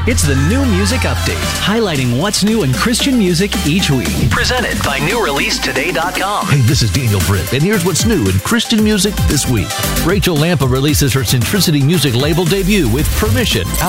It's the New Music Update, highlighting what's new in Christian music each week. Presented by NewReleaseToday.com. Hey, this is Daniel Britt, and here's what's new in Christian music this week. Rachel Lampa releases her Centricity Music label debut with Permission, out